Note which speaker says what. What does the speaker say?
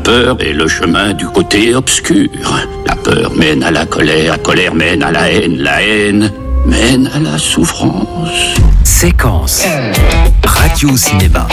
Speaker 1: peur est le chemin du côté obscur. La peur mène à la colère mène à la haine mène à la souffrance.
Speaker 2: Séquence Radio Cinéma.